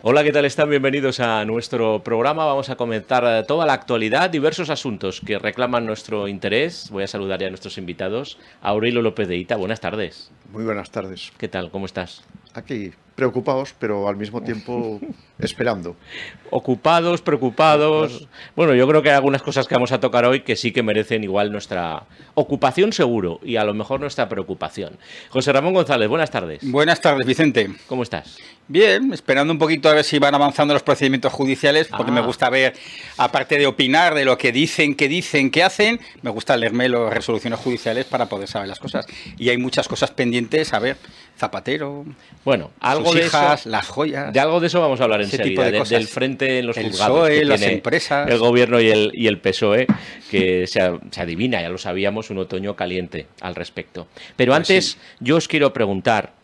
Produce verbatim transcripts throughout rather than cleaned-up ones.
Hola, ¿qué tal están? Bienvenidos a nuestro programa. Vamos a comentar toda la actualidad, diversos asuntos que reclaman nuestro interés. Voy a saludar ya a nuestros invitados. Aurelio López de Hita, buenas tardes. Muy buenas tardes. ¿Qué tal? ¿Cómo estás? Aquí, preocupados, pero al mismo tiempo esperando. Ocupados, preocupados. Bueno, yo creo que hay algunas cosas que vamos a tocar hoy que sí que merecen igual nuestra ocupación seguro y a lo mejor nuestra preocupación. José Ramón González, buenas tardes. Buenas tardes, Vicente. ¿Cómo estás? Bien, esperando un poquito a ver si van avanzando los procedimientos judiciales, porque ah. me gusta ver, aparte de opinar de lo que dicen, que dicen, que hacen, me gusta leerme las resoluciones judiciales para poder saber las cosas. Y hay muchas cosas pendientes, a ver, Zapatero, bueno, algo sus de hijas, eso, las joyas. De algo de eso vamos a hablar enseguida, de, del frente en los el juzgados P S O E, que las tiene empresas, el gobierno y el, y el P S O E, que se, se adivina, ya lo sabíamos, un otoño caliente al respecto. Pero antes, pues sí. yo os quiero preguntar,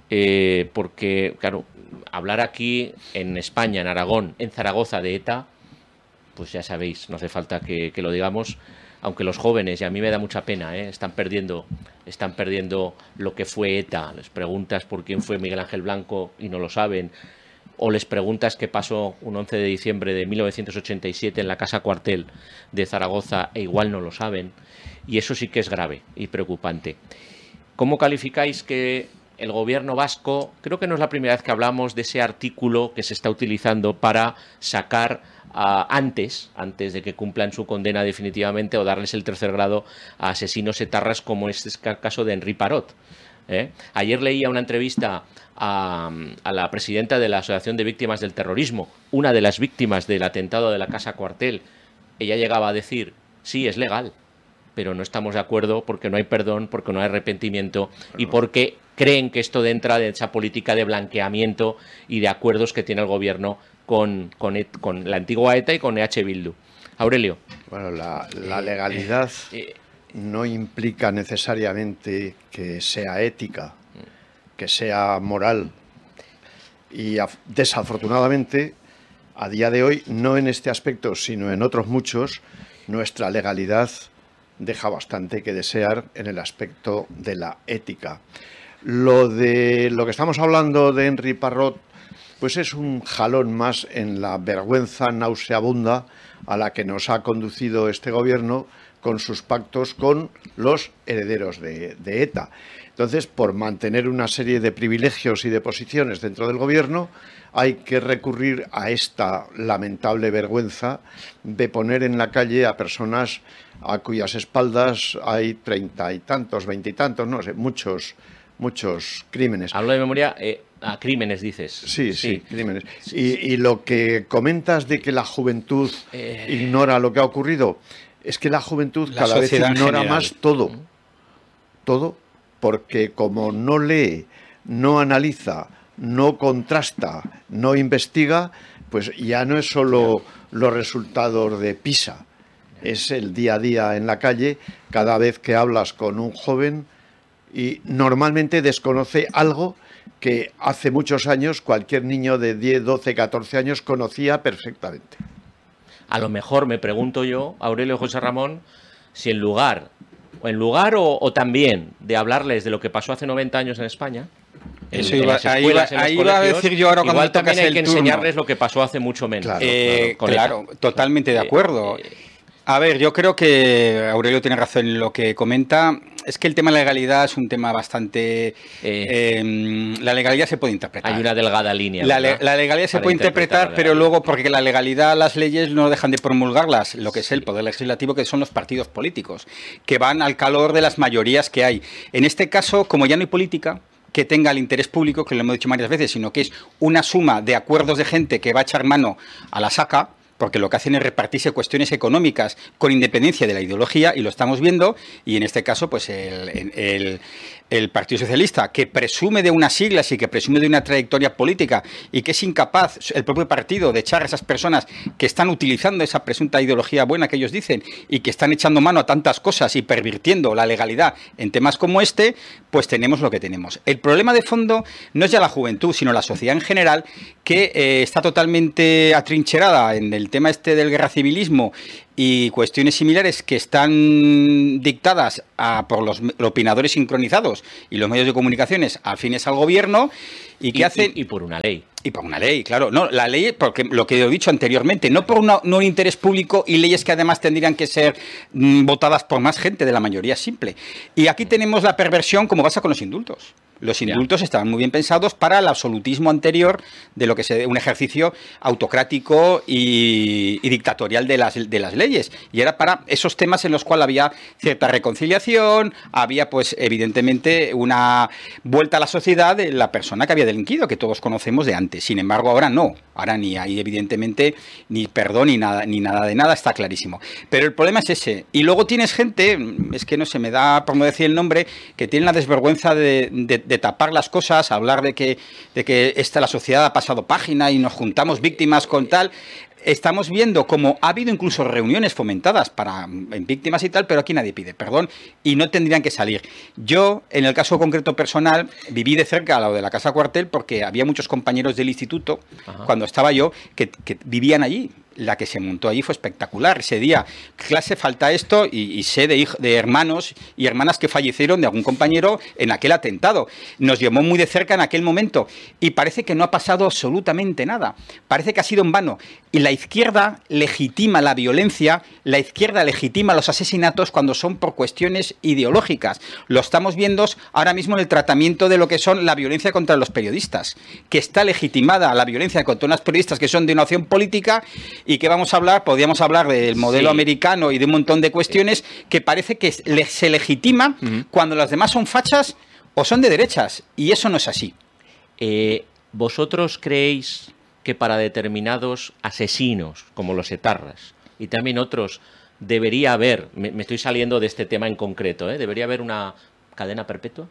eh, porque, claro, hablar aquí en España, en Aragón, en Zaragoza de ETA, pues ya sabéis, no hace falta que, que lo digamos, aunque los jóvenes, y a mí me da mucha pena, ¿eh? están perdiendo, están perdiendo lo que fue ETA. Les preguntas por quién fue Miguel Ángel Blanco y no lo saben, o les preguntas qué pasó un once de diciembre de mil novecientos ochenta y siete en la Casa Cuartel de Zaragoza e igual no lo saben, y eso sí que es grave y preocupante. ¿Cómo calificáis que el gobierno vasco, creo que no es la primera vez que hablamos de ese artículo que se está utilizando para sacar uh, antes, antes de que cumplan su condena definitivamente o darles el tercer grado a asesinos etarras como es el caso de Henri Parot? ¿eh? Ayer leía una entrevista a, a la presidenta de la Asociación de Víctimas del Terrorismo, una de las víctimas del atentado de la Casa Cuartel. Ella llegaba a decir, sí, es legal, pero no estamos de acuerdo porque no hay perdón, porque no hay arrepentimiento y porque creen que esto entra de esa política de blanqueamiento y de acuerdos que tiene el gobierno con, con, con la antigua ETA y con E H Bildu. Aurelio. Bueno, la, la legalidad eh, eh, no implica necesariamente que sea ética, que sea moral. Y desafortunadamente, a día de hoy, no en este aspecto, sino en otros muchos, nuestra legalidad deja bastante que desear en el aspecto de la ética. Lo de lo que estamos hablando de Henri Parot, pues es un jalón más en la vergüenza nauseabunda a la que nos ha conducido este gobierno con sus pactos con los herederos de, de ETA. Entonces, por mantener una serie de privilegios y de posiciones dentro del gobierno, hay que recurrir a esta lamentable vergüenza de poner en la calle a personas a cuyas espaldas hay treinta y tantos, veintitantos, no sé, muchos, muchos crímenes. Hablo de memoria, eh, a crímenes dices. Sí, sí, sí crímenes. Sí, y, sí. y lo que comentas de que la juventud eh... ignora lo que ha ocurrido, es que la juventud la cada vez ignora más todo, todo, porque como no lee, no analiza, no contrasta, no investiga, pues ya no es solo los resultados de PISA, es el día a día en la calle, cada vez que hablas con un joven y normalmente desconoce algo que hace muchos años cualquier niño de diez, doce, catorce años conocía perfectamente. A lo mejor me pregunto yo, Aurelio José Ramón, si en lugar, o en lugar o, o también de hablarles de lo que pasó hace noventa años en España, Eso en, iba, en ahí iba, ahí iba a decir yo ahora cuando igual también hay que turno. enseñarles lo que pasó hace mucho menos. Claro, eh, claro, claro totalmente de acuerdo. Eh, eh, A ver, yo creo que Aurelio tiene razón en lo que comenta. Es que el tema de la legalidad es un tema bastante... Eh, eh, la legalidad se puede interpretar. Hay una delgada línea. La, le, la legalidad se puede interpretar, pero luego, porque la legalidad, las leyes no dejan de promulgarlas, lo que es el poder legislativo, que son los partidos políticos, que van al calor de las mayorías que hay. En este caso, como ya no hay política que tenga el interés público, que lo hemos dicho varias veces, sino que es una suma de acuerdos de gente que va a echar mano a la saca, porque lo que hacen es repartirse cuestiones económicas con independencia de la ideología, y lo estamos viendo, y en este caso, pues el, el, el Partido Socialista, que presume de unas siglas y que presume de una trayectoria política, y que es incapaz, el propio partido, de echar a esas personas que están utilizando esa presunta ideología buena que ellos dicen, y que están echando mano a tantas cosas y pervirtiendo la legalidad en temas como este, pues tenemos lo que tenemos. El problema de fondo no es ya la juventud, sino la sociedad en general, que eh, está totalmente atrincherada en el tema este del guerra civilismo y cuestiones similares que están dictadas a, por los, los opinadores sincronizados y los medios de comunicaciones afines al gobierno y que y, hacen... Y, y por una ley. Y por una ley, claro. No, la ley, porque lo que he dicho anteriormente, no por una, no un interés público y leyes que además tendrían que ser mm, votadas por más gente de la mayoría simple. Y aquí tenemos la perversión como pasa con los indultos. Los indultos yeah. estaban muy bien pensados para el absolutismo anterior de lo que es un ejercicio autocrático y, y dictatorial de las, de las leyes. Y era para esos temas en los cuales había cierta reconciliación, había pues evidentemente una vuelta a la sociedad de la persona que había delinquido, que todos conocemos de antes. Sin embargo, ahora no. Ahora ni hay evidentemente ni perdón ni nada, ni nada de nada, está clarísimo. Pero el problema es ese. Y luego tienes gente, es que no se me da por no decir el nombre, que tiene la desvergüenza de, de, de tapar las cosas, hablar de que, de que esta, la sociedad ha pasado página y nos juntamos víctimas con tal. Estamos viendo cómo ha habido incluso reuniones fomentadas para en víctimas y tal, pero aquí nadie pide perdón y no tendrían que salir. Yo, en el caso concreto personal, viví de cerca al lado de la Casa Cuartel porque había muchos compañeros del instituto, Ajá. cuando estaba yo, que, que vivían allí. La que se montó allí fue espectacular. Ese día, clase, falta esto, y, y sé de, hijo, de hermanos y hermanas que fallecieron de algún compañero en aquel atentado. Nos llamó muy de cerca en aquel momento y parece que no ha pasado absolutamente nada. Parece que ha sido en vano. Y la izquierda legitima la violencia, la izquierda legitima los asesinatos cuando son por cuestiones ideológicas. Lo estamos viendo ahora mismo en el tratamiento de lo que son la violencia contra los periodistas, que está legitimada la violencia contra unos periodistas que son de una opción política. ¿Y qué vamos a hablar? Podríamos hablar del modelo sí. americano y de un montón de cuestiones que parece que se legitiman uh-huh. cuando las demás son fachas o son de derechas. Y eso no es así. Eh, ¿Vosotros creéis que para determinados asesinos, como los etarras, y también otros, debería haber, me, me estoy saliendo de este tema en concreto, ¿eh? ¿debería haber una cadena perpetua?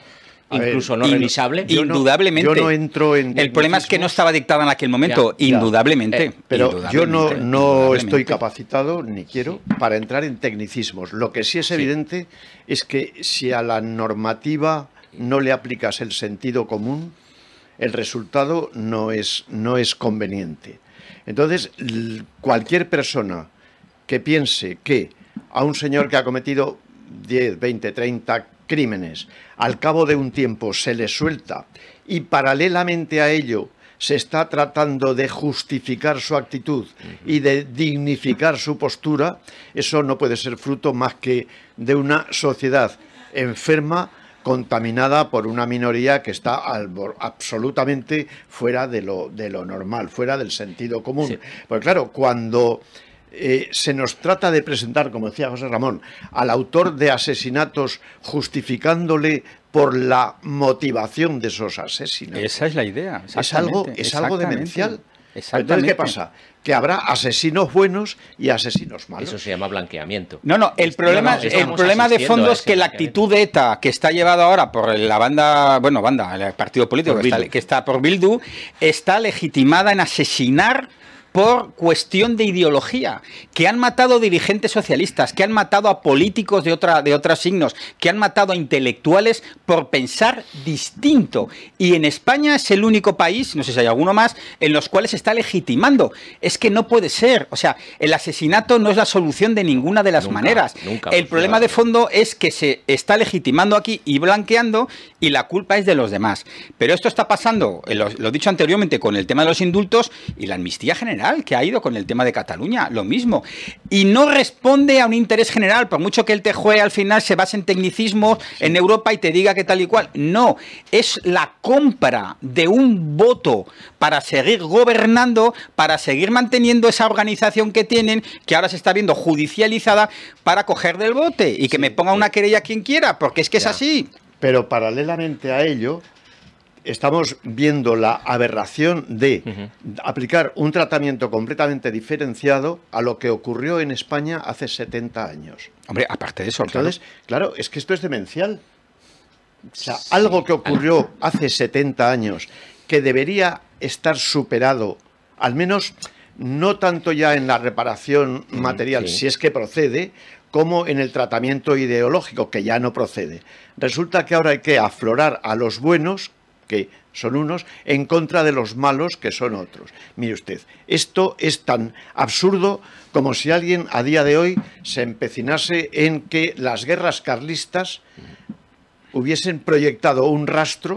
Incluso ver, no revisable. Yo indudablemente. No, yo no entro en... El problema es que no estaba dictada en aquel momento, ya, indudablemente. Ya. Eh, pero indudablemente, yo no, no estoy capacitado, ni quiero, sí. para entrar en tecnicismos. Lo que sí es evidente sí. es que si a la normativa no le aplicas el sentido común, el resultado no es, no es conveniente. Entonces, cualquier persona que piense que a un señor que ha cometido diez, veinte, treinta crímenes, al cabo de un tiempo se le suelta y paralelamente a ello se está tratando de justificar su actitud y de dignificar su postura, eso no puede ser fruto más que de una sociedad enferma, contaminada por una minoría que está al, absolutamente fuera de lo, de lo normal, fuera del sentido común. Sí. Porque claro, cuando... Eh, se nos trata de presentar, como decía José Ramón, al autor de asesinatos justificándole por la motivación de esos asesinatos. Esa es la idea. Es algo, es algo demencial. Entonces, ¿qué pasa? Que habrá asesinos buenos y asesinos malos. Eso se llama blanqueamiento. No, no, el problema, no, no, el problema de fondo es que la actitud de ETA que está llevada ahora por la banda, bueno, banda, el partido político que está, que está por Bildu, está legitimada en asesinar por cuestión de ideología, que han matado dirigentes socialistas, que han matado a políticos de, otra, de otros signos, que han matado a intelectuales por pensar distinto. Y en España es el único país, no sé si hay alguno más, en los cuales se está legitimando. Es que no puede ser. O sea, el asesinato no es la solución de ninguna de las nunca, maneras. Nunca, el problema de fondo es que se está legitimando aquí y blanqueando y la culpa es de los demás. Pero esto está pasando, lo, lo he dicho anteriormente, con el tema de los indultos y la amnistía general que ha ido con el tema de Cataluña, lo mismo. Y no responde a un interés general, por mucho que el T J U E al final se base en tecnicismos sí. en Europa y te diga que tal y cual. No, es la compra de un voto para seguir gobernando, para seguir manteniendo esa organización que tienen, que ahora se está viendo judicializada, para coger del bote y que sí, me ponga sí. una querella quien quiera, porque es que ya. es así. Pero paralelamente a ello, estamos viendo la aberración de uh-huh. aplicar un tratamiento completamente diferenciado a lo que ocurrió en España hace setenta años. Hombre, aparte de eso, entonces, claro, claro es que esto es demencial. O sea, sí. algo que ocurrió hace setenta años, que debería estar superado, al menos no tanto ya en la reparación material, sí. si es que procede, como en el tratamiento ideológico, que ya no procede. Resulta que ahora hay que aflorar a los buenos, que son unos, en contra de los malos, que son otros. Mire usted, esto es tan absurdo como si alguien a día de hoy se empecinase en que las guerras carlistas hubiesen proyectado un rastro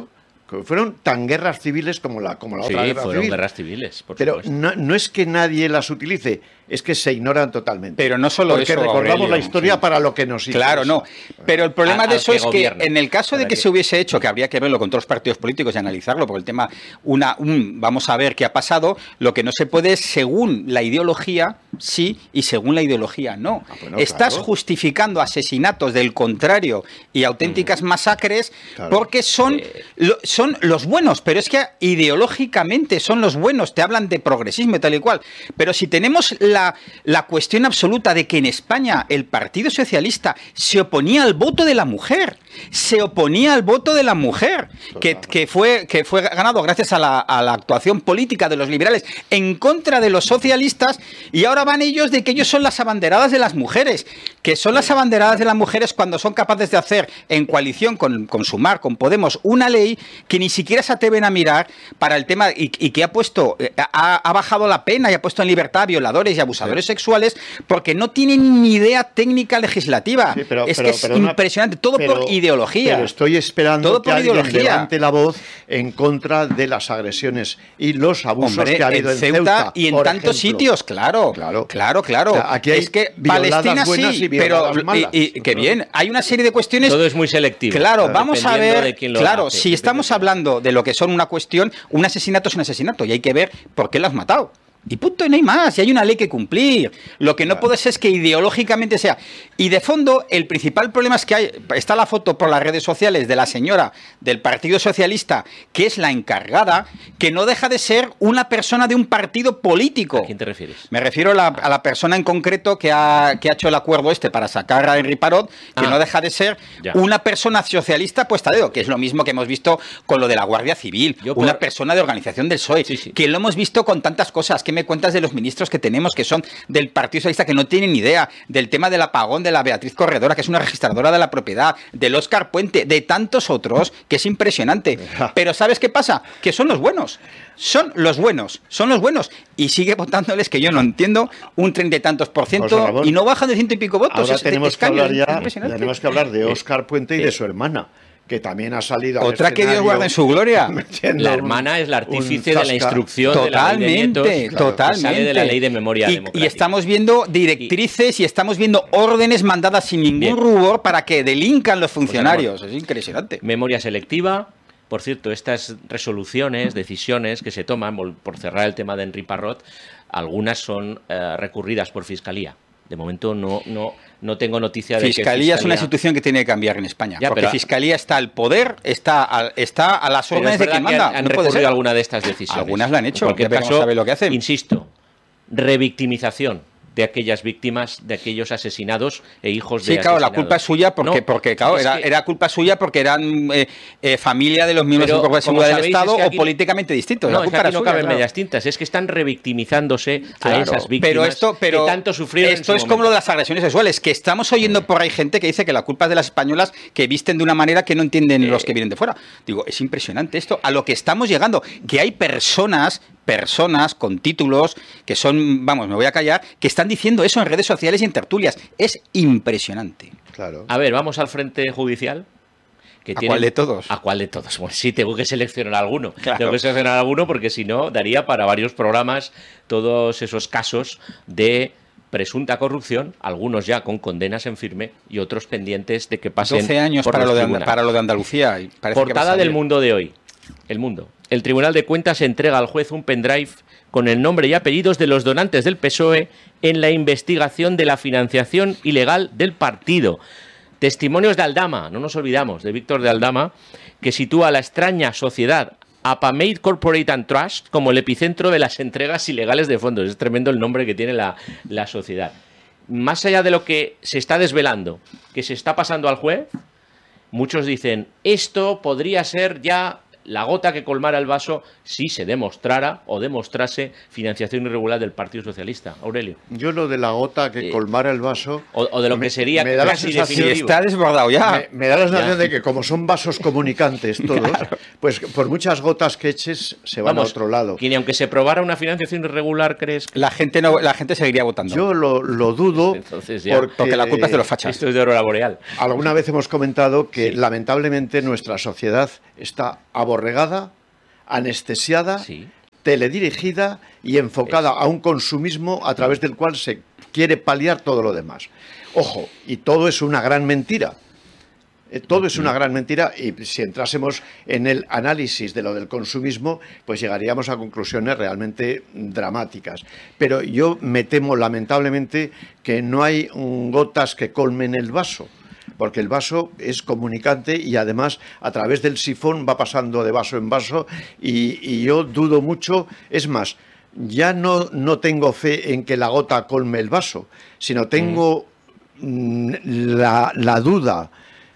Fueron tan guerras civiles como la, como la sí, otra guerra fueron civil. guerras civiles, por Pero supuesto. no, no es que nadie las utilice, es que se ignoran totalmente. Pero no solo Porque eso, recordamos Aurelio, la historia sí. para lo que nos interesa. Claro, no. Pero el problema A- de al eso que es gobierna, que en el caso de para que que- se hubiese hecho, que habría que verlo con todos los partidos políticos y analizarlo, porque el tema, una, un, vamos a ver qué ha pasado, lo que no se puede es según la ideología, sí, y según la ideología, no. Ah, bueno, Estás claro. justificando asesinatos del contrario y auténticas masacres Claro. porque son, Eh. lo- son los buenos, pero es que ideológicamente son los buenos, te hablan de progresismo y tal y cual. Pero si tenemos la, la cuestión absoluta de que en España el Partido Socialista se oponía al voto de la mujer, se oponía al voto de la mujer, que, que, fue, que fue ganado gracias a la, a la actuación política de los liberales en contra de los socialistas, y ahora van ellos de que ellos son las abanderadas de las mujeres, que son las abanderadas de las mujeres cuando son capaces de hacer en coalición con, con Sumar, con Podemos, una ley que ni siquiera se atreven a mirar para el tema y, y que ha puesto, ha, ha bajado la pena y ha puesto en libertad a violadores y abusadores sí. sexuales porque no tienen ni idea técnica legislativa. Sí, pero, es pero, que es perdona, impresionante, todo pero, por ideología. Pero estoy esperando todo que por alguien ideología. levante la voz en contra de las agresiones y los abusos Hombre, que ha habido en Ceuta, Ceuta y en por tantos ejemplo. sitios, claro, claro, claro, claro. O sea, aquí hay es que Palestina sí, pero y, y, que bien, hay una serie de cuestiones. Todo es muy selectivo. Claro, claro vamos a ver, claro, hace, si estamos hablando de lo que son una cuestión, un asesinato es un asesinato y hay que ver por qué lo has matado. Y punto, y no hay más, y hay una ley que cumplir. Lo que no claro. puede ser es que ideológicamente sea. Y de fondo, el principal problema es que hay, está la foto por las redes sociales de la señora del Partido Socialista, que es la encargada, que no deja de ser una persona de un partido político. ¿A quién te refieres? Me refiero a la, a la persona en concreto que ha, que ha hecho el acuerdo este para sacar a Henry Parot, que ah, no deja de ser ya. una persona socialista puesta a dedo, que es lo mismo que hemos visto con lo de la Guardia Civil, Yo una por... persona de organización del P S O E, sí, sí. que lo hemos visto con tantas cosas. ¿Qué me cuentas de los ministros que tenemos que son del Partido Socialista que no tienen ni idea del tema del apagón de la Beatriz Corredora, que es una registradora de la propiedad, del Óscar Puente, de tantos otros, que es impresionante? Pero ¿sabes qué pasa? Que son los buenos. Son los buenos, son los buenos. Y sigue votándoles, que yo no entiendo, un treinta y tantos por ciento y no bajan de ciento y pico votos. Ahora es, tenemos, es que hablar ya, tenemos que hablar de Óscar Puente y de su hermana, que también ha salido otra al que Dios guarde en su gloria. La hermana es la artífice de la instrucción totalmente, de la ley de nietos, claro, totalmente. Sale de la ley de memoria y, democrática. Y estamos viendo directrices y, y estamos viendo órdenes mandadas sin ningún bien. rubor para que delincan los funcionarios. Pues es impresionante. Memoria selectiva. Por cierto, estas resoluciones, decisiones que se toman, por cerrar el tema de Henry Parot, algunas son eh, recurridas por Fiscalía. De momento no, no, no tengo noticia de Fiscalía que Fiscalía... es una institución que tiene que cambiar en España. Ya, porque pero... Fiscalía está al poder, está a, está a las órdenes de quien manda. Han, han no recurrido puede ser. alguna de estas decisiones. Algunas la han hecho. En cualquier caso, saber lo que hacen. Insisto, revictimización de aquellas víctimas, de aquellos asesinados e hijos de Sí, claro, asesinados. la culpa es suya porque, no, porque claro, es era, que... era culpa suya porque eran eh, eh, familia de los miembros de seguridad del Estado es o aquí... políticamente distintos. No, la culpa es que aquí era no suya, caben claro. medias tintas, es que están revictimizándose claro, a esas víctimas pero esto, pero que tanto sufrieron Esto en es su como momento. lo de las agresiones sexuales, que estamos oyendo por ahí gente que dice que la culpa es de las españolas que visten de una manera que no entienden eh... los que vienen de fuera. Digo, es impresionante esto, a lo que estamos llegando, que hay personas... personas con títulos que son, vamos, me voy a callar, que están diciendo eso en redes sociales y en tertulias. Es impresionante. Claro. A ver, vamos al frente judicial. Que ¿A tienen... cuál de todos? ¿A cuál de todos? Bueno, sí, tengo que seleccionar alguno. Claro. Tengo que seleccionar alguno porque si no, daría para varios programas todos esos casos de presunta corrupción, algunos ya con condenas en firme y otros pendientes de que pasen doce años por para, los lo de, tribunales. para lo de Andalucía. Y parece Portada que del Mundo de hoy. El Mundo. El Tribunal de Cuentas entrega al juez un pendrive con el nombre y apellidos de los donantes del P S O E en la investigación de la financiación ilegal del partido. Testimonios de Aldama, no nos olvidamos, de Víctor de Aldama, que sitúa la extraña sociedad Apamate Corporate and Trust como el epicentro de las entregas ilegales de fondos. Es tremendo el nombre que tiene la, la sociedad. Más allá de lo que se está desvelando, que se está pasando al juez, muchos dicen, esto podría ser ya la gota que colmara el vaso si se demostrara o demostrase financiación irregular del Partido Socialista. Aurelio. Yo lo de la gota que eh, colmara el vaso... O, o de lo me, que sería me da la casi sensación, definitivo. Está desbordado ya. Me, me da la sensación ya. de que como son vasos comunicantes todos, claro. pues por muchas gotas que eches se van Vamos, a otro lado. Que ni aunque se probara una financiación irregular, ¿crees? Que... La gente no, la gente seguiría votando. Yo lo, lo dudo Entonces ya, porque, porque la culpa es de los fachas. Esto es de aurora boreal. Alguna vez hemos comentado que sí. lamentablemente nuestra sociedad está abocada aborregada, anestesiada, sí. teledirigida y enfocada a un consumismo a través del cual se quiere paliar todo lo demás. Ojo, y todo es una gran mentira. Todo es una gran mentira y si entrásemos en el análisis de lo del consumismo, pues llegaríamos a conclusiones realmente dramáticas. Pero yo me temo, lamentablemente, que no hay gotas que colmen el vaso, porque el vaso es comunicante y además a través del sifón va pasando de vaso en vaso y, y yo dudo mucho, es más, ya no, no tengo fe en que la gota colme el vaso, sino tengo mm. la, la duda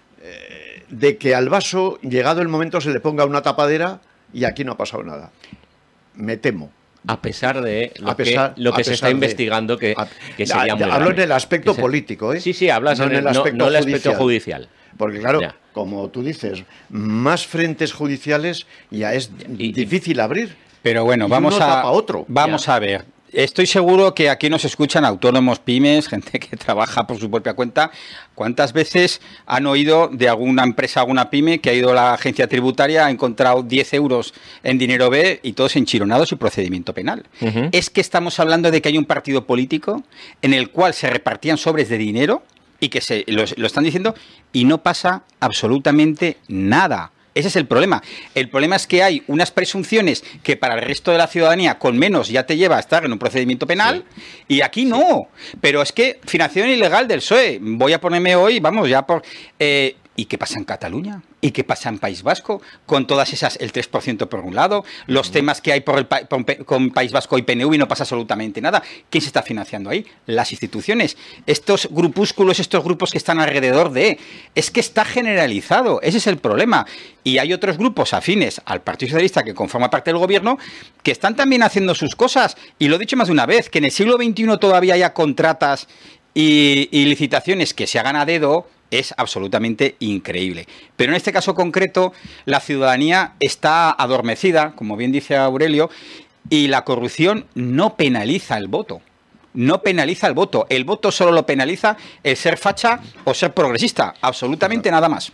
de que al vaso, llegado el momento, se le ponga una tapadera y aquí no ha pasado nada. Me temo. A pesar de lo a pesar, que, lo que se está de, investigando, que, a, que sería a, muy Hablo grave. en el aspecto se, político, ¿eh? Sí, sí, hablas no en el, aspecto, no, no el aspecto judicial. Porque claro, ya. como tú dices, más frentes judiciales ya es y, difícil abrir. Pero bueno, vamos, a, otro. vamos a ver. Estoy seguro que aquí nos escuchan autónomos, pymes, gente que trabaja por su propia cuenta. ¿Cuántas veces han oído de alguna empresa, alguna pyme, que ha ido a la agencia tributaria, ha encontrado diez euros en dinero B y todos enchironados y procedimiento penal? Uh-huh. Es que estamos hablando de que hay un partido político en el cual se repartían sobres de dinero y que se lo, lo están diciendo y no pasa absolutamente nada. Ese es el problema. El problema es que hay unas presunciones que para el resto de la ciudadanía con menos ya te lleva a estar en un procedimiento penal sí. y aquí no. Pero es que financiación ilegal del P S O E. Voy a ponerme hoy, vamos, ya por... Eh, ¿Y qué pasa en Cataluña? ¿Y qué pasa en País Vasco? Con todas esas, el tres por ciento por un lado, los uh-huh. temas que hay por el, por, con País Vasco y P N V y no pasa absolutamente nada. ¿Quién se está financiando ahí? Las instituciones. Estos grupúsculos, estos grupos que están alrededor de... Es que está generalizado. Ese es el problema. Y hay otros grupos afines al Partido Socialista que conforma parte del gobierno que están también haciendo sus cosas. Y lo he dicho más de una vez, que en el siglo veintiuno todavía haya contratas y, y licitaciones que se hagan a dedo... es absolutamente increíble. Pero en este caso concreto, la ciudadanía está adormecida, como bien dice Aurelio, y la corrupción no penaliza el voto. No penaliza el voto. El voto solo lo penaliza el ser facha o ser progresista. Absolutamente nada más.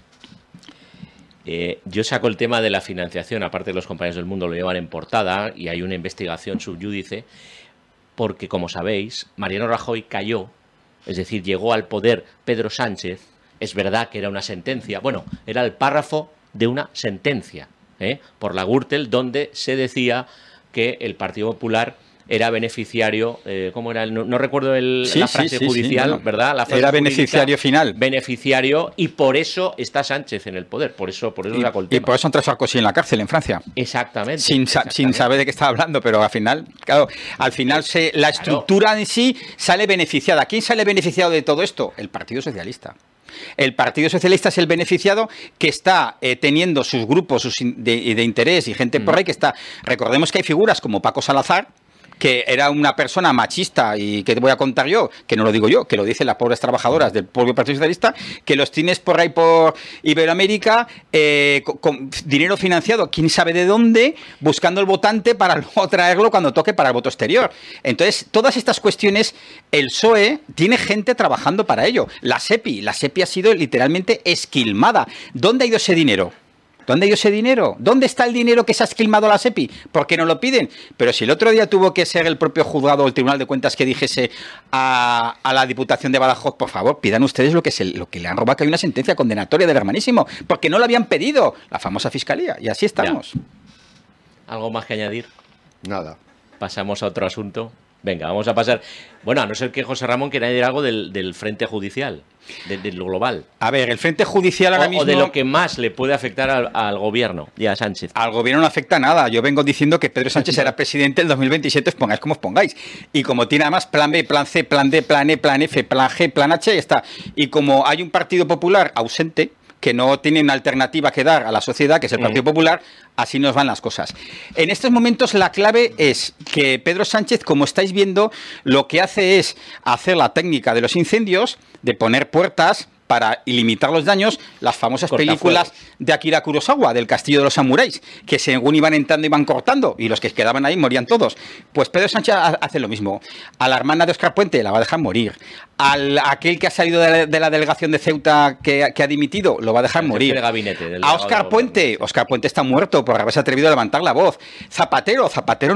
Eh, yo saco el tema de la financiación, aparte de los compañeros del Mundo lo llevan en portada y hay una investigación subyúdice, porque como sabéis, Mariano Rajoy cayó, es decir, llegó al poder Pedro Sánchez. Es verdad que era una sentencia, bueno, era el párrafo de una sentencia ¿eh? por la Gürtel, donde se decía que el Partido Popular era beneficiario, eh, ¿cómo era? No, no recuerdo el, sí, la frase sí, sí, judicial, sí, bueno, ¿verdad? La frase era jurídica, beneficiario final. Beneficiario, y por eso está Sánchez en el poder, por eso, por eso y, sacó el tema. Y por eso entró Sarkozy en la cárcel en Francia. Exactamente. Sin, exactamente. sin saber de qué estaba hablando, pero al final, claro, al final se, la estructura claro. en sí sale beneficiada. ¿Quién sale beneficiado de todo esto? El Partido Socialista. El Partido Socialista es el beneficiado que está eh, teniendo sus grupos sus de, de interés y gente mm. por ahí que está... Recordemos que hay figuras como Paco Salazar, que era una persona machista y que te voy a contar yo, que no lo digo yo, que lo dicen las pobres trabajadoras del propio Partido Socialista, que los tienes por ahí por Iberoamérica eh, con, con dinero financiado, quién sabe de dónde, buscando el votante para luego traerlo cuando toque para el voto exterior. Entonces, todas estas cuestiones, el P S O E tiene gente trabajando para ello. La SEPI, la SEPI ha sido literalmente esquilmada. ¿Dónde ha ido ese dinero? ¿Dónde ha ido ese dinero? ¿Dónde está el dinero que se ha esquilmado la SEPI? ¿Por qué no lo piden? Pero si el otro día tuvo que ser el propio juzgado o el Tribunal de Cuentas que dijese a, a la Diputación de Badajoz, por favor, pidan ustedes lo que, se, lo que le han robado, que hay una sentencia condenatoria del hermanísimo, porque no lo habían pedido, la famosa Fiscalía, y así estamos. Ya. ¿Algo más que añadir? Nada. Pasamos a otro asunto. Venga, vamos a pasar... Bueno, a no ser que José Ramón quiera decir algo del, del frente judicial, de, de lo global. A ver, el frente judicial ahora o, mismo... O de lo que más le puede afectar al, al gobierno y a Sánchez. Al gobierno no afecta nada. Yo vengo diciendo que Pedro Sánchez será presidente el dos mil veintisiete, os pongáis como os pongáis. Y como tiene además plan B, plan C, plan D, plan E, plan F, plan G, plan H, ya está. Y como hay un Partido Popular ausente, que no tiene una alternativa que dar a la sociedad, que es el Partido Popular, así nos van las cosas. En estos momentos la clave es que Pedro Sánchez, como estáis viendo, lo que hace es hacer la técnica de los incendios, de poner puertas para limitar los daños, las famosas películas de Akira Kurosawa, del Castillo de los Samuráis, que según iban entrando iban cortando y los que quedaban ahí morían todos. Pues Pedro Sánchez hace lo mismo. A la hermana de Óscar Puente la va a dejar morir. Al, a aquel que ha salido de la, de la delegación de Ceuta que, que ha dimitido, lo va a dejar morir. De gabinete, del a Óscar Puente, Óscar Puente está muerto por haberse atrevido a levantar la voz. Zapatero, Zapatero